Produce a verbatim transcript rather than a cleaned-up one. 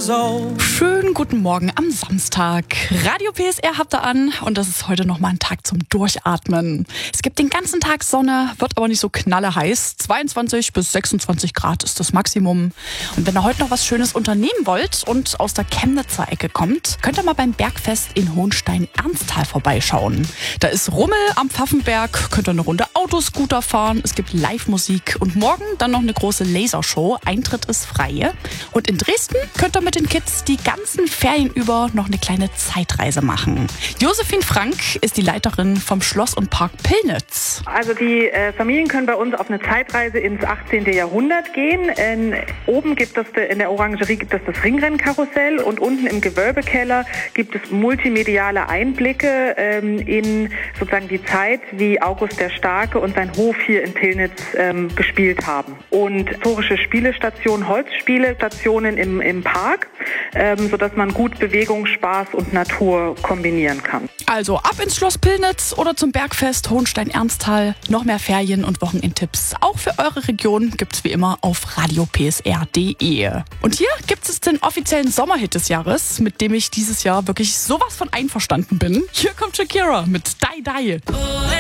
years old. Schönen guten Morgen am Samstag. Radio P S R habt ihr an und das ist heute nochmal ein Tag zum Durchatmen. Es gibt den ganzen Tag Sonne, wird aber nicht so knalleheiß. zweiundzwanzig bis sechsundzwanzig Grad ist das Maximum. Und wenn ihr heute noch was Schönes unternehmen wollt und aus der Chemnitzer Ecke kommt, könnt ihr mal beim Bergfest in Hohenstein-Ernsthal vorbeischauen. Da ist Rummel am Pfaffenberg, könnt ihr eine Runde Autoscooter fahren, es gibt Live-Musik und morgen dann noch eine große Lasershow. Eintritt ist frei. Und in Dresden könnt ihr mit den Kids die ganzen Ferien über noch eine kleine Zeitreise machen. Josephine Frank ist die Leiterin vom Schloss und Park Pillnitz. Also die äh, Familien können bei uns auf eine Zeitreise ins achtzehnten. Jahrhundert gehen. In, oben gibt es de, in der Orangerie gibt es das Ringrennkarussell und unten im Gewölbekeller gibt es multimediale Einblicke ähm, in sozusagen die Zeit, wie August der Starke und sein Hof hier in Pillnitz ähm, gespielt haben. Und historische Spielestationen, Holzspielestationen im, im Park, ähm, sodass man gut Bewegung, Spaß und Natur kombinieren kann. Also ab ins Schloss Pillnitz oder zum Bergfest Hohenstein-Ernsthal. Noch mehr Ferien- und Wochenendtipps auch für eure Region gibt's wie immer auf radio p s r punkt d e. Und hier gibt es den offiziellen Sommerhit des Jahres, mit dem ich dieses Jahr wirklich sowas von einverstanden bin. Hier kommt Shakira mit Die Die.